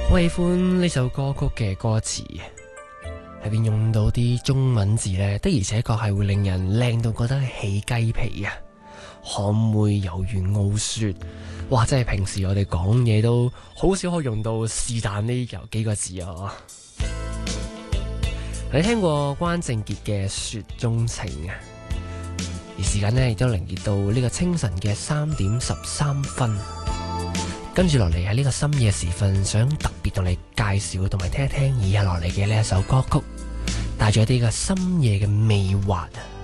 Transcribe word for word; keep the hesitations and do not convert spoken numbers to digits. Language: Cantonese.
我喜歡呢首歌曲嘅歌詞，入邊用到啲中文字呢，的而且確係會令人靚到覺得起雞皮啊！可唔會猶如傲雪，哇！真係平時我哋講嘢都好少可以用到是但呢有幾個字啊！你聽過關正傑嘅《雪中情》啊？而時間呢亦都凌熱到呢個清晨嘅三點十三分。跟住落嚟喺呢個深夜時分，想特別同你介紹同埋聽一聽以下落嚟嘅呢一首歌曲，帶咗啲嘅深夜嘅魅惑啊！